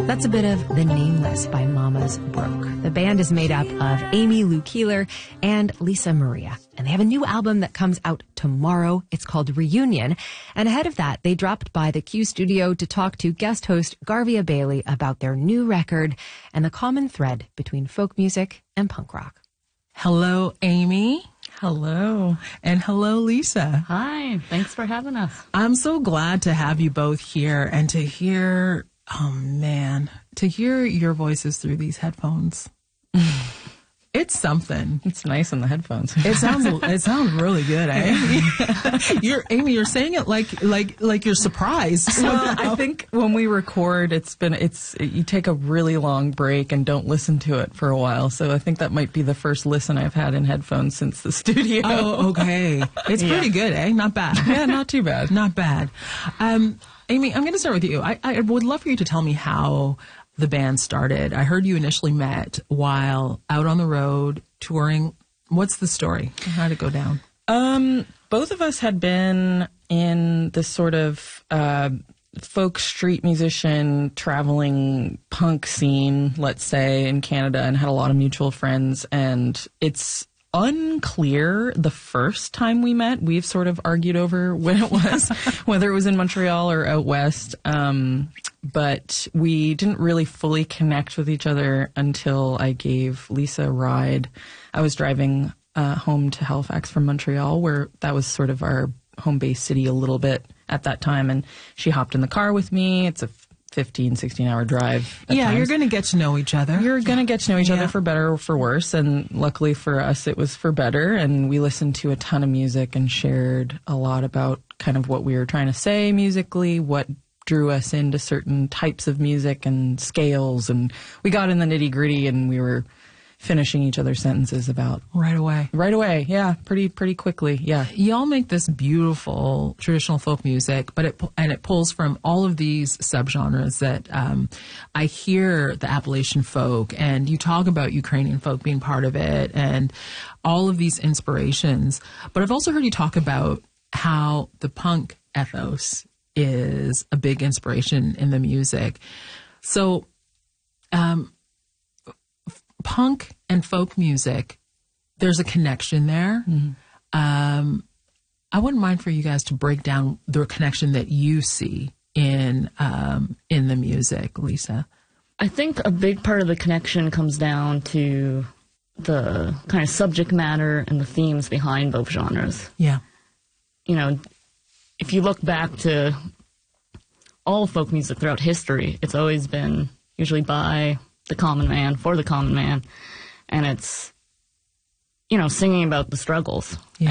That's a bit of The Nameless by Mama's Broke. The band is made up of Amy Lou Keeler and Lisa Maria. And they have a new album that comes out tomorrow. It's called Reunion. And ahead of that, they dropped by the Q studio to talk to guest host Garvia Bailey about their new record and the common thread between folk music and punk rock. Hello, Amy. Hello. And hello, Lisa. Hi. Thanks for having us. I'm so glad to have you both here and to hear, to hear your voices through these headphones. It's something. It's nice in the headphones. It sounds really good, eh? Amy, you're saying it like you're surprised. Well, I think when we record, you take a really long break and don't listen to it for a while. So I think that might be the first listen I've had in headphones since the studio. Oh, okay. It's pretty good, eh? Not bad. Yeah, not too bad. Not bad. Amy, I'm going to start with you. I would love for you to tell me how the band started. I heard you initially met while out on the road touring. What's the story? How did it go down? Both of us had been in this sort of folk street musician traveling punk scene, let's say, in Canada, and had a lot of mutual friends. And it's unclear the first time we met. We've sort of argued over when it was, whether it was in Montreal or out west. But we didn't really fully connect with each other until I gave Lisa a ride. I was driving home to Halifax from Montreal, where that was sort of our home base city a little bit at that time. And she hopped in the car with me. It's a 15, 16-hour drive. Yeah, you're going to get to know each other. You're going to get to know each other for better or for worse. And luckily for us, it was for better. And we listened to a ton of music and shared a lot about kind of what we were trying to say musically, what drew us into certain types of music and scales. And we got in the nitty-gritty, and we were finishing each other's sentences about right away. Yeah, pretty quickly. Yeah, y'all make this beautiful traditional folk music, but it pulls from all of these subgenres that I hear the Appalachian folk, and you talk about Ukrainian folk being part of it, and all of these inspirations. But I've also heard you talk about how the punk ethos is a big inspiration in the music. So, punk and folk music, there's a connection there. Mm-hmm. I wouldn't mind for you guys to break down the connection that you see in the music, Lisa. I think a big part of the connection comes down to the kind of subject matter and the themes behind both genres. Yeah. You know, if you look back to all folk music throughout history, it's always been usually by the common man, for the common man. And it's, singing about the struggles. Yeah.